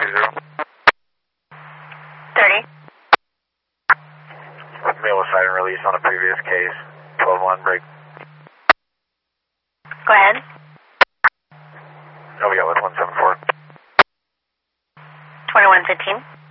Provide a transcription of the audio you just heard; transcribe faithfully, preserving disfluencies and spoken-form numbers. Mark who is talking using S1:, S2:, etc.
S1: zero.
S2: thirty.
S1: Mail a siren release on a previous case. twelve one, break.
S2: Go ahead.
S1: Oh, we got with one seven four.
S2: twenty-one fifteen.